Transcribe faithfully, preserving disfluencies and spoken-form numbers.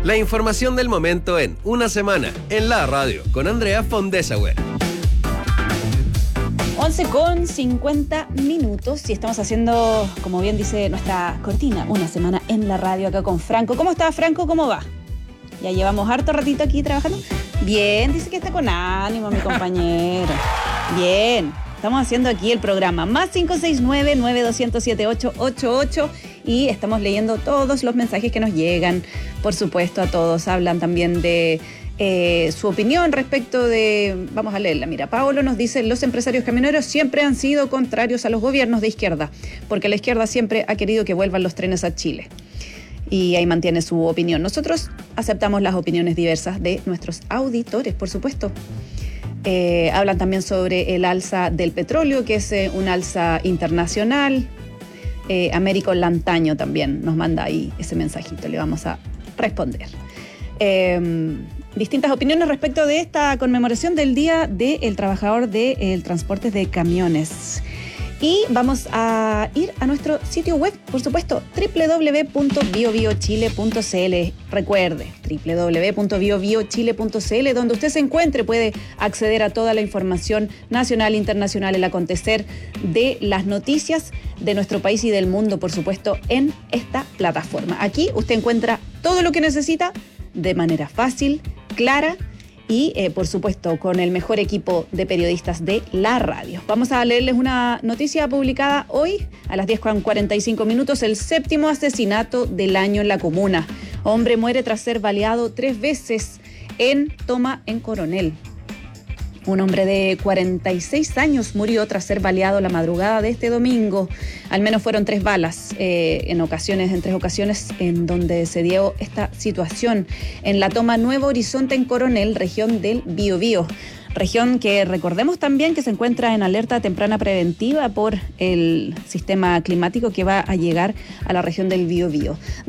La información del momento en Una Semana, en la radio, con Andrea Fondesauer. once con cincuenta minutos y estamos haciendo, como bien dice nuestra cortina, Una Semana en la radio acá con Franco. ¿Cómo está, Franco? ¿Cómo va? Ya llevamos harto ratito aquí trabajando. Bien, dice que está con ánimo mi compañero. Bien, estamos haciendo aquí el programa más cinco seis nueve, nueve dos cero siete, ocho ocho ocho y estamos leyendo todos los mensajes que nos llegan. Por supuesto, a todos hablan también de eh, su opinión respecto de... Vamos a leerla. Mira, Paolo nos dice: los empresarios camioneros siempre han sido contrarios a los gobiernos de izquierda, porque la izquierda siempre ha querido que vuelvan los trenes a Chile. Y ahí mantiene su opinión. Nosotros aceptamos las opiniones diversas de nuestros auditores, por supuesto. Eh, hablan también sobre el alza del petróleo, que es eh, un alza internacional. Eh, Américo Lantaño también nos manda ahí ese mensajito, le vamos a responder. Eh, distintas opiniones respecto de esta conmemoración del Día del Trabajador del de, transporte de camiones. Y vamos a ir a nuestro sitio web, por supuesto, doble u doble u doble u punto bio bio chile punto c l. Recuerde, doble u doble u doble u punto bio bio chile punto c l, donde usted se encuentre puede acceder a toda la información nacional e internacional, el acontecer de las noticias de nuestro país y del mundo, por supuesto, en esta plataforma. Aquí usted encuentra todo lo que necesita de manera fácil, clara y, eh, por supuesto, con el mejor equipo de periodistas de la radio. Vamos a leerles una noticia publicada hoy a las diez con cuarenta y cinco minutos. El séptimo asesinato del año en la comuna. Hombre muere tras ser baleado tres veces en Toma en Coronel. Un hombre de cuarenta y seis años murió tras ser baleado la madrugada de este domingo. Al menos fueron tres balas, eh, en ocasiones, en tres ocasiones, en donde se dio esta situación. En la Toma Nuevo Horizonte en Coronel, región del Biobío. Región que recordemos también que se encuentra en alerta temprana preventiva por el sistema climático que va a llegar a la región del Biobío.